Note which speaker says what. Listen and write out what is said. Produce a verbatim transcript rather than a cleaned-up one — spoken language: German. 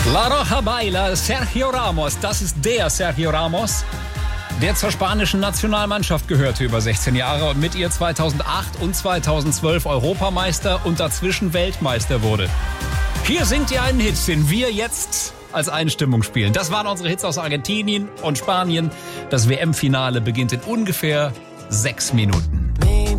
Speaker 1: La Roja Baila, Sergio Ramos, das ist der Sergio Ramos, der zur spanischen Nationalmannschaft gehörte über sechzehn Jahre und mit ihr zweitausendacht und zweitausendzwölf Europameister und dazwischen Weltmeister wurde. Hier singt ihr einen Hit, den wir jetzt als Einstimmung spielen. Das waren unsere Hits aus Argentinien und Spanien. Das W M-Finale beginnt in ungefähr sechs Minuten.